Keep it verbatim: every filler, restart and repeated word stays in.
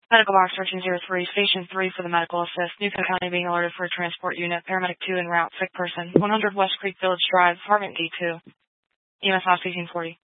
Medical box searching zero three, station three for the medical assist. Newcomb County being alerted for a transport unit. Paramedic two en route, sick person. one hundred West Creek Village Drive, apartment D two. E M S oxygen forty.